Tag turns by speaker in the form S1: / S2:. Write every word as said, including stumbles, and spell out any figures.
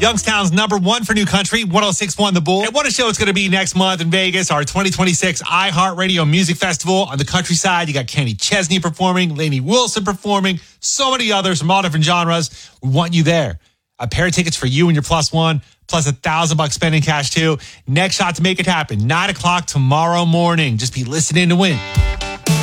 S1: Youngstown's number one for new country, one oh six point one The Bull. And what a show it's going to be next month in Vegas, our twenty twenty-six iHeartRadio Music Festival. On the country side, you got Kenny Chesney performing, Lainey Wilson performing, so many others from all different genres. We want you there. A pair of tickets for you and your plus one, plus a thousand bucks spending cash too. Next shot to make it happen, nine o'clock tomorrow morning. Just be listening to win.